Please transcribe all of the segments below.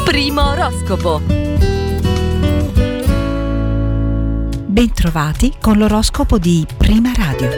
Primo oroscopo. Bentrovati con l'oroscopo di Prima Radio.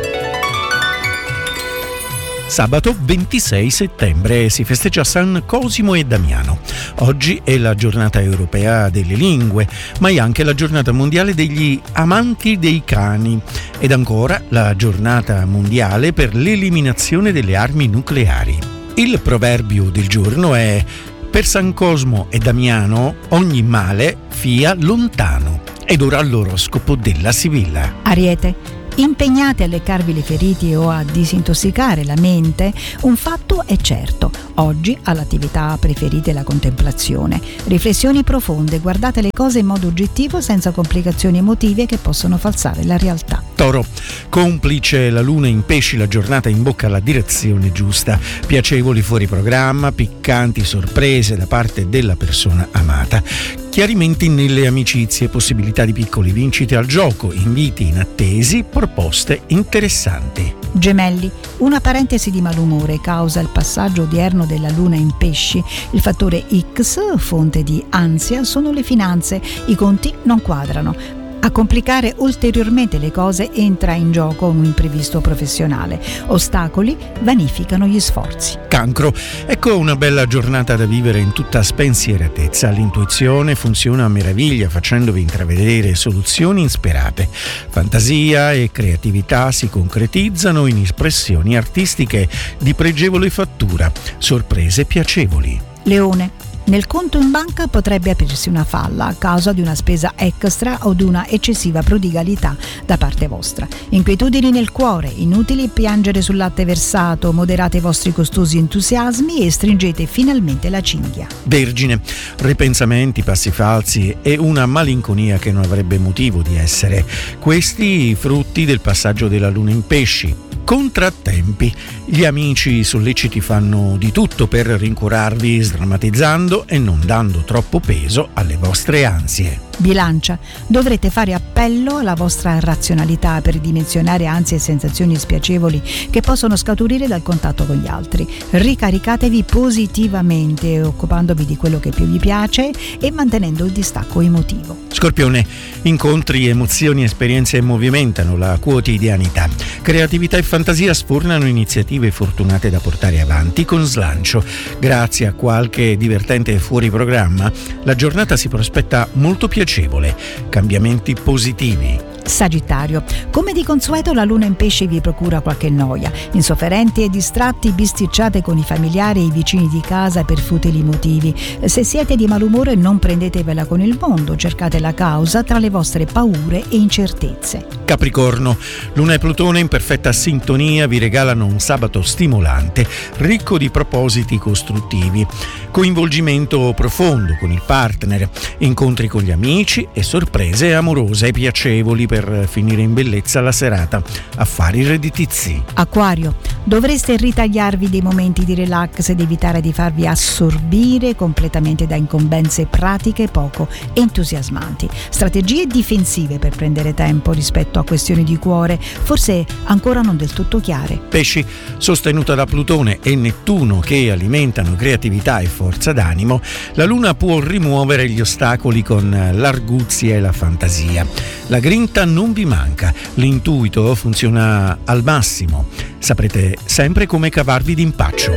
Sabato 26 settembre si festeggia San Cosimo e Damiano. Oggi è la giornata europea delle lingue, ma è anche la giornata mondiale degli amanti dei cani ed ancora la giornata mondiale per l'eliminazione delle armi nucleari. Il proverbio del giorno è: per San Cosmo e Damiano ogni male fia lontano. Ed ora l'oroscopo della Sibilla. Ariete. Impegnate a leccarvi le ferite o a disintossicare la mente, un fatto è certo: oggi all'attività preferite la contemplazione. Riflessioni profonde, guardate le cose in modo oggettivo senza complicazioni emotive che possono falsare la realtà. Toro, complice la luna in pesci, la giornata in bocca alla direzione giusta. Piacevoli fuori programma, piccanti sorprese da parte della persona amata. Chiarimenti nelle amicizie, possibilità di piccoli vincite al gioco, inviti inattesi, proposte interessanti. Gemelli, una parentesi di malumore causa il passaggio odierno della luna in pesci. Il fattore X, fonte di ansia, sono le finanze. I conti non quadrano. A complicare ulteriormente le cose entra in gioco un imprevisto professionale. Ostacoli vanificano gli sforzi. Cancro, ecco una bella giornata da vivere in tutta spensieratezza. L'intuizione funziona a meraviglia, facendovi intravedere soluzioni insperate. Fantasia e creatività si concretizzano in espressioni artistiche di pregevole fattura, sorprese piacevoli. Leone. Nel conto in banca potrebbe aprirsi una falla a causa di una spesa extra o di una eccessiva prodigalità da parte vostra. Inquietudini nel cuore, inutili piangere sul latte versato, moderate i vostri costosi entusiasmi e stringete finalmente la cinghia. Vergine, ripensamenti, passi falsi e una malinconia che non avrebbe motivo di essere. Questi i frutti del passaggio della luna in pesci. Contrattempi. Gli amici solleciti fanno di tutto per rincuorarvi, sdrammatizzando e non dando troppo peso alle vostre ansie. Bilancia. Dovrete fare appello alla vostra razionalità per ridimensionare ansie e sensazioni spiacevoli che possono scaturire dal contatto con gli altri. Ricaricatevi positivamente, occupandovi di quello che più vi piace e mantenendo il distacco emotivo. Scorpione. Incontri, emozioni, esperienze movimentano la quotidianità. Creatività e fantasia sfornano iniziative fortunate da portare avanti con slancio. Grazie a qualche divertente fuori programma, la giornata si prospetta molto piacevole. Cambiamenti positivi. Sagittario. Come di consueto la luna in pesci vi procura qualche noia. Insofferenti e distratti bisticciate con i familiari e i vicini di casa per futili motivi. Se siete di malumore non prendetevela con il mondo, cercate la causa tra le vostre paure e incertezze. Capricorno. Luna e Plutone in perfetta sintonia vi regalano un sabato stimolante, ricco di propositi costruttivi. Coinvolgimento profondo con il partner, incontri con gli amici e sorprese amorose e piacevoli per finire in bellezza la serata. Affari redditizi. Acquario. Dovreste ritagliarvi dei momenti di relax ed evitare di farvi assorbire completamente da incombenze pratiche poco entusiasmanti. Strategie difensive per prendere tempo rispetto a questioni di cuore, forse ancora non del tutto chiare. Pesci. Sostenuta da Plutone e Nettuno che alimentano creatività e forza d'animo, la Luna può rimuovere gli ostacoli con l'arguzia e la fantasia. La grinta non vi manca, l'intuito funziona al massimo, saprete sempre come cavarvi d'impaccio.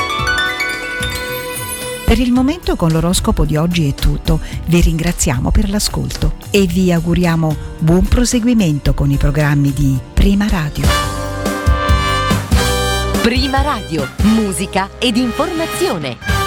Per il momento con l'oroscopo di oggi è tutto, vi ringraziamo per l'ascolto e vi auguriamo buon proseguimento con i programmi di Prima Radio. Prima Radio, musica ed informazione.